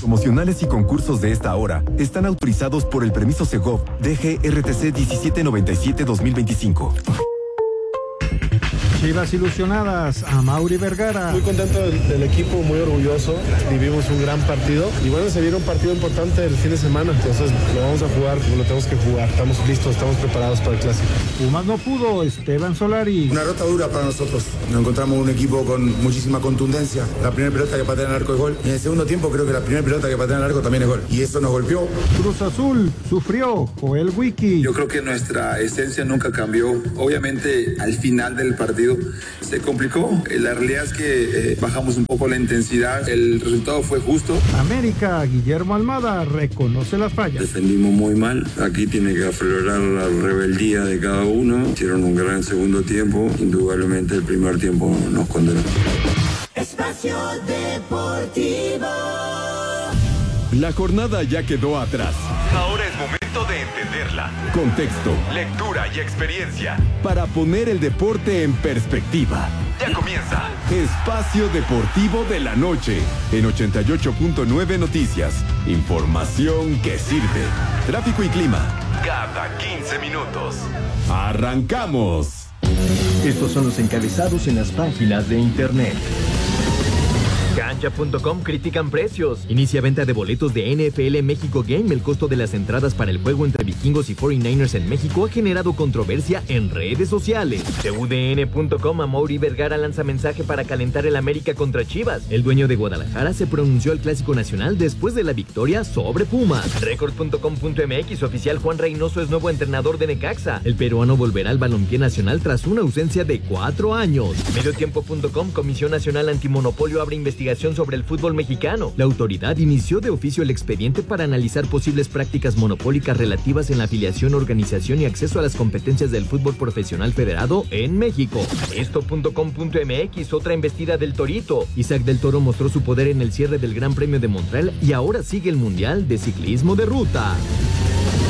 promocionales y concursos de esta hora están autorizados por el permiso Segov DGRTC 1797-2025. Chivas ilusionadas, Amaury Vergara. Muy contento del equipo, muy orgulloso. Vivimos un gran partido. Y bueno, se viene un partido importante el fin de semana. Entonces lo vamos a jugar como lo tenemos que jugar. Estamos listos, estamos preparados para el clásico. Pumas no pudo, Esteban Solari. Una derrota dura para nosotros. Nos encontramos un equipo con muchísima contundencia. La primera pelota que patea en el arco es gol. Y en el segundo tiempo creo que la primera pelota que patea en el arco también es gol. Y eso nos golpeó. Cruz Azul sufrió, Joel Wiki. Yo creo que nuestra esencia nunca cambió. Obviamente al final del partido se complicó. La realidad es que bajamos un poco la intensidad. El resultado fue justo. América, Guillermo Almada reconoce las fallas. Defendimos muy mal. Aquí tiene que aflorar la rebeldía de cada uno. Hicieron un gran segundo tiempo. Indudablemente el primer tiempo nos condenó. Espacio Deportivo. La jornada ya quedó atrás. Ahora es momento de entenderla. Contexto, Lectura y experiencia. para poner el deporte en perspectiva. Ya comienza. Espacio Deportivo de la Noche, en 88.9 Noticias. Información que sirve. Tráfico y clima. Cada 15 minutos. ¡Arrancamos! Estos son los encabezados en las páginas de internet. Cancha.com critican precios. Inicia venta de boletos de NFL México Game. El costo de las entradas para el juego entre Vikingos y 49ers en México ha generado controversia en redes sociales. TUDN.com, Amaury Vergara lanza mensaje para calentar el América contra Chivas. El dueño de Guadalajara se pronunció al Clásico Nacional después de la victoria sobre Pumas. Record.com.mx, oficial Juan Reynoso es nuevo entrenador de Necaxa. El peruano volverá al balompié nacional tras una ausencia de 4 años. Mediotiempo.com, Comisión Nacional Antimonopolio abre investigación sobre el fútbol mexicano. La autoridad inició de oficio el expediente para analizar posibles prácticas monopólicas relativas en la afiliación, organización y acceso a las competencias del fútbol profesional federado en México. Esto.com.mx, otra embestida del Torito. Isaac del Toro mostró su poder en el cierre del Gran Premio de Montreal y ahora sigue el Mundial de Ciclismo de Ruta.